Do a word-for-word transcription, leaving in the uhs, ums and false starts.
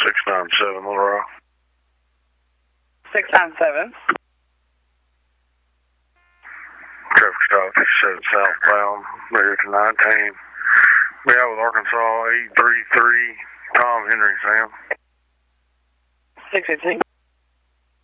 six nine seven, Little Rock. six nine seven. Traffic stop, fifty-seven southbound, rear to nineteen. Be out with Arkansas eight three three, Tom Henry, Sam. six eighteen.